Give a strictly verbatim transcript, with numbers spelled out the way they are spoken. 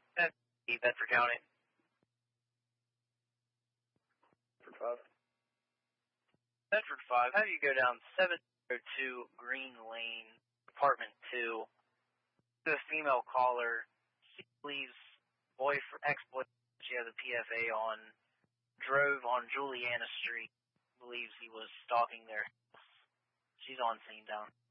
That's Bedford County. Bedford five. Bedford five, how do you go down seven oh two Green Lane, apartment two, to a female caller? She believes boyfriend, ex-boyfriend, she has a P F A on, drove on Juliana Street, believes he was stalking their house. She's on scene down.